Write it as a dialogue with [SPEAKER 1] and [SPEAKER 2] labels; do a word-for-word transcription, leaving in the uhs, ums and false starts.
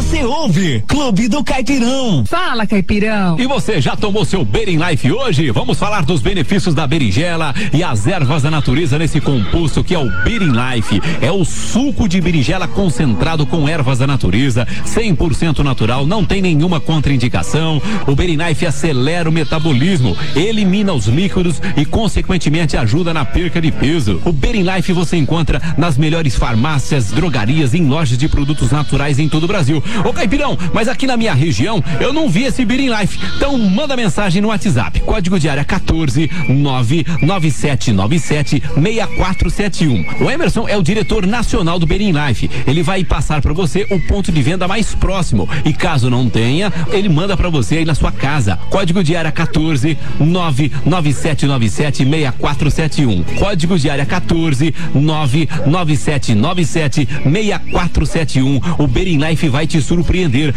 [SPEAKER 1] Você ouve Clube do Caipirão.
[SPEAKER 2] Fala, Caipirão.
[SPEAKER 3] E você já tomou seu Berin Life hoje? Vamos falar dos benefícios da berinjela e as ervas da natureza nesse composto que é o Berin Life. É o suco de berinjela concentrado com ervas da natureza, cem por cento natural, não tem nenhuma contraindicação. O Berin Life acelera o metabolismo, elimina os líquidos e consequentemente ajuda na perca de peso. O Berin Life você encontra nas melhores farmácias, drogarias e em lojas de produtos naturais em todo o Brasil. Ô Caipirão, mas aqui na minha região eu não vi esse Berin Life. Então manda mensagem no WhatsApp, código de área quatorze nove nove sete nove sete seis quatro sete um. O Emerson é o diretor nacional do Berin Life. Ele vai passar para você o ponto de venda mais próximo e caso não tenha, ele manda para você aí na sua casa. Código de área quatorze nove nove sete nove sete seis quatro sete um. Código de área quatorze nove nove sete nove sete seis quatro sete um. O Berin Life vai te surpreender.